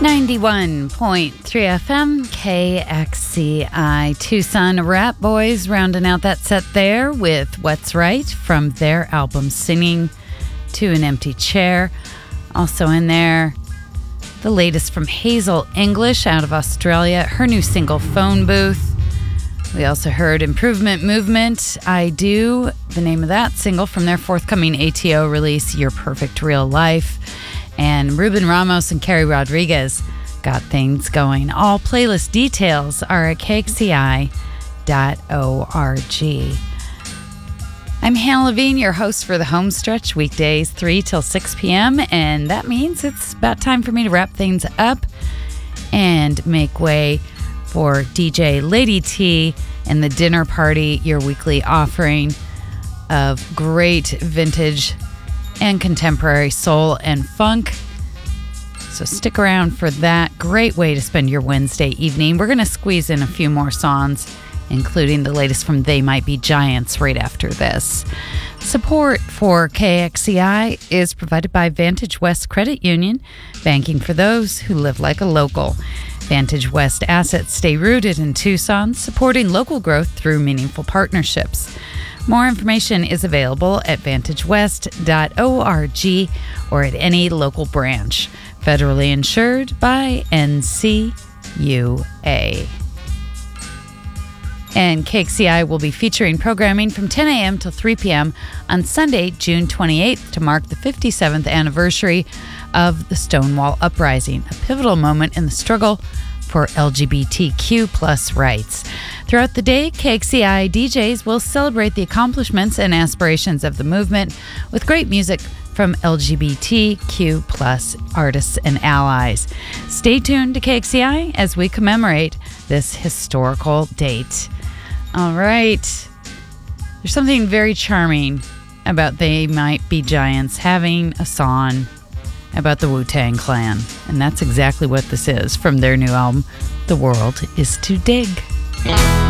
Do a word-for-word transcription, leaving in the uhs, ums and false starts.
ninety-one point three F M, K X C I Tucson. Rat Boys rounding out that set there with What's Right from their album Singing to an Empty Chair. Also in there, the latest from Hazel English out of Australia, her new single Phone Booth. We also heard Improvement Movement, I Do, the name of that single from their forthcoming A T O release, Your Perfect Real Life. And Ruben Ramos and Carrie Rodriguez got things going. All playlist details are at K X C I dot org. I'm Hannah Levine, your host for the home stretch, weekdays three till six p.m. And that means it's about time for me to wrap things up and make way for D J Lady T and the Dinner Party, your weekly offering of great vintage and contemporary soul and funk. So stick around for that. Great way to spend your Wednesday evening. We're going to squeeze in a few more songs, including the latest from They Might Be Giants right after this. Support for K X C I is provided by Vantage West Credit Union, banking for those who live like a local. Vantage West assets stay rooted in Tucson, supporting local growth through meaningful partnerships. More information is available at vantage west dot org or at any local branch. Federally insured by N C U A. And K X C I will be featuring programming from ten a.m. till three p.m. on Sunday, June twenty-eighth, to mark the fifty-seventh anniversary of the Stonewall Uprising, a pivotal moment in the struggle for L G B T Q plus rights. Throughout the day, K X C I D Js will celebrate the accomplishments and aspirations of the movement with great music from L G B T Q plus artists and allies. Stay tuned to K X C I as we commemorate this historical date. All right. There's something very charming about They Might Be Giants having a song about the Wu-Tang Clan. And that's exactly what this is from their new album, The World Is Too Dig.